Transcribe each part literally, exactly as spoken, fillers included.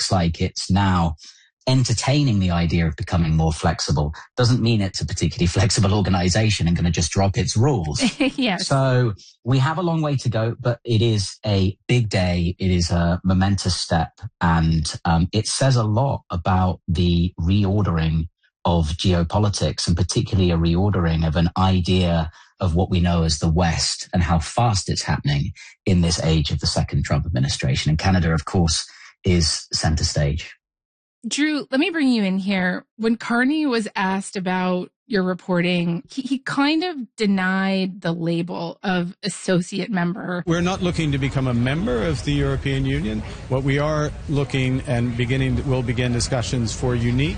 looks like it's now entertaining the idea of becoming more flexible. Doesn't mean it's a particularly flexible organization and going to just drop its rules. Yes. So we have a long way to go, but it is a big day. It is a momentous step, and um, it says a lot about the reordering of geopolitics, and particularly a reordering of an idea of what we know as the West and how fast it's happening in this age of the second Trump administration. And Canada, of course, is center stage. Drew, let me bring you in here. When Carney was asked about your reporting, he, he kind of denied the label of associate member. We're not looking to become a member of the European Union. What we are looking and beginning, we'll begin discussions for unique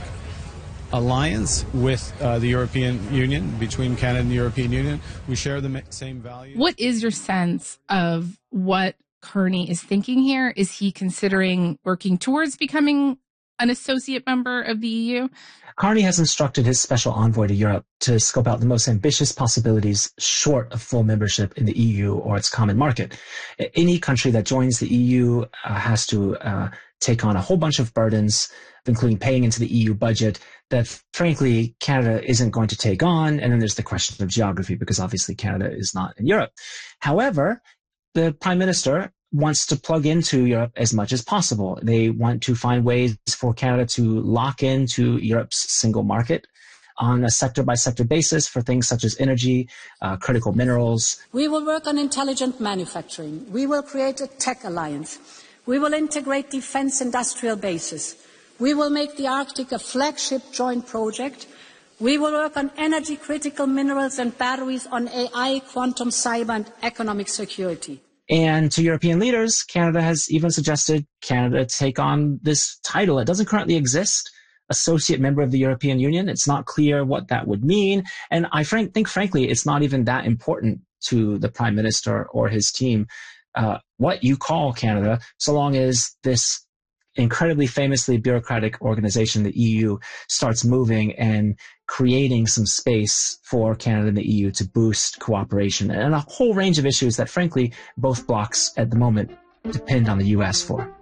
alliance with uh, the European Union, between Canada and the European Union. We share the same values. What is your sense of what Carney is thinking here? Is he considering working towards becoming an associate member of the E U? Carney has instructed his special envoy to Europe to scope out the most ambitious possibilities short of full membership in the E U or its common market. Any country that joins the E U uh, has to uh, take on a whole bunch of burdens, including paying into the E U budget that, frankly, Canada isn't going to take on. And then there's the question of geography, because obviously Canada is not in Europe. However, the Prime Minister wants to plug into Europe as much as possible. They want to find ways for Canada to lock into Europe's single market on a sector-by-sector basis for things such as energy, uh, critical minerals. We will work on intelligent manufacturing. We will create a tech alliance. We will integrate defense industrial bases. We will make the Arctic a flagship joint project. We will work on energy-critical minerals and batteries, on A I, quantum, cyber, and economic security. And to European leaders, Canada has even suggested Canada take on this title. It doesn't currently exist, associate member of the European Union. It's not clear what that would mean. And I frank, think, frankly, it's not even that important to the Prime Minister or his team uh, what you call Canada, so long as this incredibly famously bureaucratic organization, the E U, starts moving and creating some space for Canada and the E U to boost cooperation and a whole range of issues that, frankly, both blocs at the moment depend on the U S for.